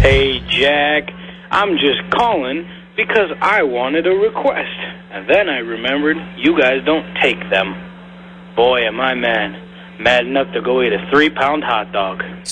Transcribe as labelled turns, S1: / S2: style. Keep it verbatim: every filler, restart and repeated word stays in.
S1: Hey, Jack, I'm just calling because I wanted a request. And then I remembered you guys don't take them. Boy, am I mad. Mad enough to go eat a three-pound hot dog.